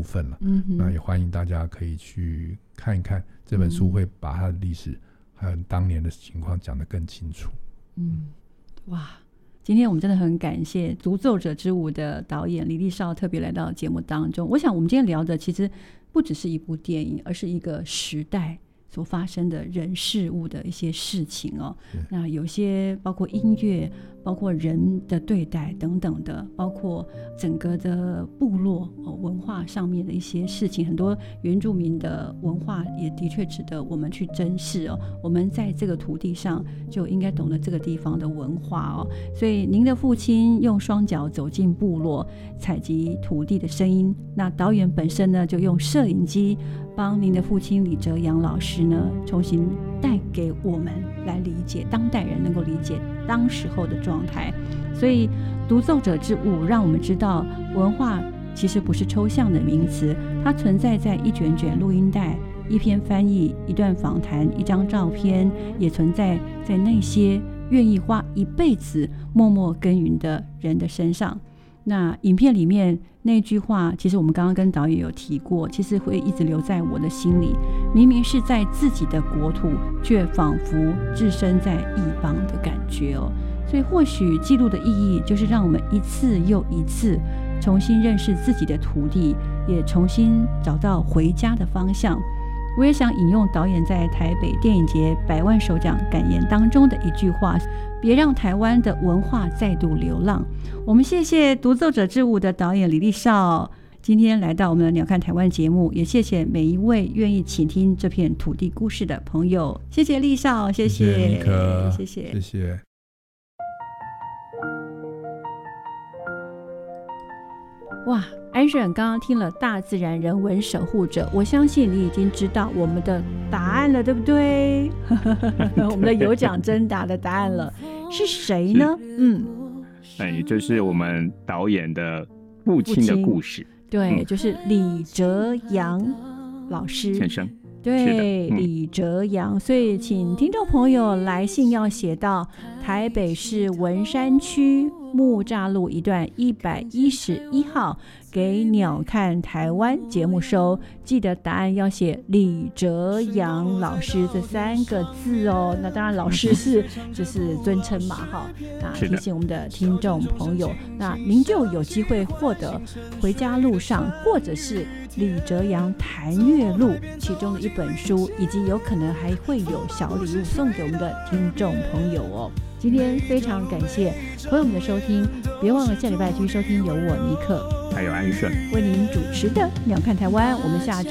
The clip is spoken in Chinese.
分了。那也欢迎大家可以去看一看这本书，会把它的历史还有当年的情况讲得更清楚。 哇，今天我们真的很感谢《独奏者之舞》的导演李立少特别来到节目当中。我想我们今天聊的其实不只是一部电影，而是一个时代所发生的人事物的一些事情哦。那有些包括音乐，包括人的对待等等的，包括整个的部落文化上面的一些事情，很多原住民的文化也的确值得我们去珍视哦。我们在这个土地上就应该懂得这个地方的文化哦。所以您的父亲用双脚走进部落，采集土地的声音。那导演本身呢，就用摄影机帮您的父亲李哲阳老师呢，重新带给我们来理解，当代人能够理解当时候的状态。所以独奏者之舞让我们知道，文化其实不是抽象的名词，它存在在一卷卷录音带、一篇翻译、一段访谈、一张照片，也存在在那些愿意花一辈子默默耕耘的人的身上。那影片里面那句话，其实我们刚刚跟导演有提过，其实会一直留在我的心里。明明是在自己的国土，却仿佛置身在异邦的感觉哦。所以或许记录的意义，就是让我们一次又一次重新认识自己的土地，也重新找到回家的方向。我也想引用导演在台北电影节100万首奖感言当中的一句话：别让台湾的文化再度流浪。我们谢谢《独奏者之舞》的导演李立少今天来到我们的鸟看台湾节目，也谢谢每一位愿意倾听这片土地故事的朋友。谢谢立少，谢谢尼克， 谢谢， 谢谢。 哇，安顺刚刚听了大自然人文守护者，我相信你已经知道我们的答案了，对不对？我们的有奖征答的答案了，是谁呢？ 就是我们导演的父亲的故事。 对，就是李哲阳老师先生。 对，李哲阳。所以请听众朋友来信要写到台北市文山区木栅路一段111号给鸟看台湾节目收，记得答案要写李哲阳老师这3个字哦。那当然老师是就是尊称嘛哈。那提醒我们的听众朋友，那您就有机会获得回家路上或者是李哲阳谈乐录其中的一本书，以及有可能还会有小礼物送给我们的听众朋友哦。今天非常感谢朋友们的收听，别忘了下礼拜继续收听由我尼克还有安顺为您主持的鸟看台湾，我们下周